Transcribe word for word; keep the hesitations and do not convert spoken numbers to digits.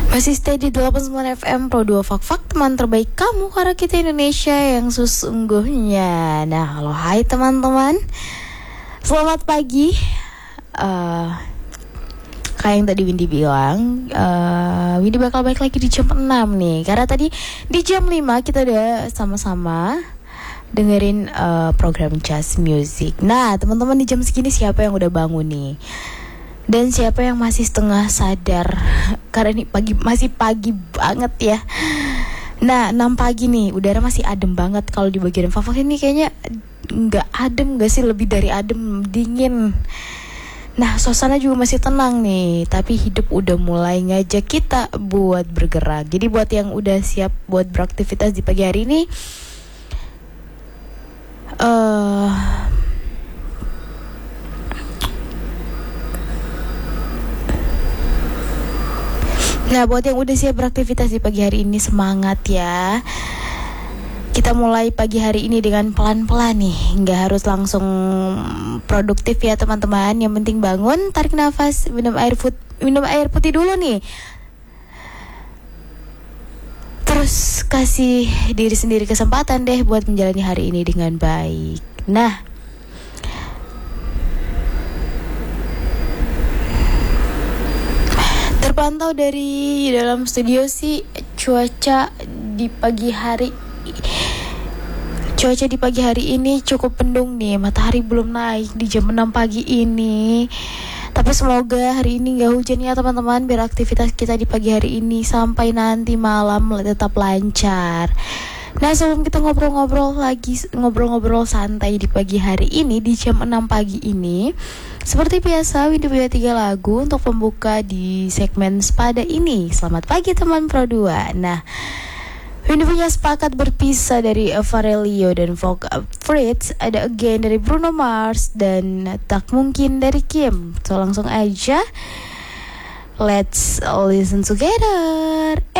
Masih stay di delapan puluh sembilan F M Pro dua Fak-Fak, teman terbaik kamu, karena kita Indonesia yang sesungguhnya. Nah, halo hai teman-teman, selamat pagi. uh, Kayak yang tadi Windy bilang, uh, Windy bakal balik lagi di jam enam nih, karena tadi di jam lima kita udah sama-sama dengerin uh, program Just Music. Nah, teman-teman, di jam segini siapa yang udah bangun nih? Dan siapa yang masih setengah sadar? Karena ini pagi, masih pagi banget ya. Nah, enam pagi nih, udara masih adem banget. Kalau di bagian Fak-Fak ini kayaknya nggak adem gak sih? Lebih dari adem, dingin. Nah, suasana juga masih tenang nih. Tapi hidup udah mulai ngajak kita buat bergerak. Jadi buat yang udah siap buat beraktivitas di pagi hari ini, Eh... Uh, Nah, buat yang udah siap beraktivitas di pagi hari ini, semangat ya. Kita mulai pagi hari ini dengan pelan-pelan nih. Nggak harus langsung produktif ya teman-teman. Yang penting bangun, tarik nafas, minum air put- minum air putih dulu nih. Terus kasih diri sendiri kesempatan deh buat menjalani hari ini dengan baik. Nah, terpantau dari dalam studio sih, cuaca di pagi hari cuaca di pagi hari ini cukup mendung nih. Matahari belum naik di jam enam pagi ini. Tapi semoga hari ini gak hujan ya teman-teman, biar aktivitas kita di pagi hari ini sampai nanti malam tetap lancar. Nah, sebelum kita ngobrol-ngobrol lagi, ngobrol-ngobrol santai di pagi hari ini, di jam enam pagi ini, seperti biasa, Windy punya tiga lagu untuk pembuka di segmen Sepada ini. Selamat pagi teman Pro dua. Nah, Windy punya Sepakat Berpisah dari Farelio dan Vogue Fritz, ada Again dari Bruno Mars, dan Tak Mungkin dari Kim. So langsung aja, let's listen together.